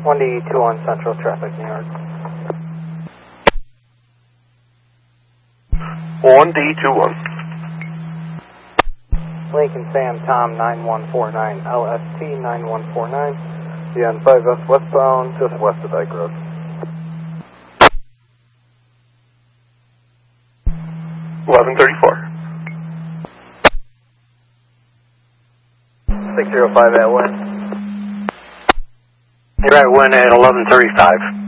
1D21 Central Traffic, New York. 1D21. Lincoln Sam Tom 9149, LST 9149, the N5S westbound, just west of Dyke Road. 1134. 605 at wind. You're at wind at 1135.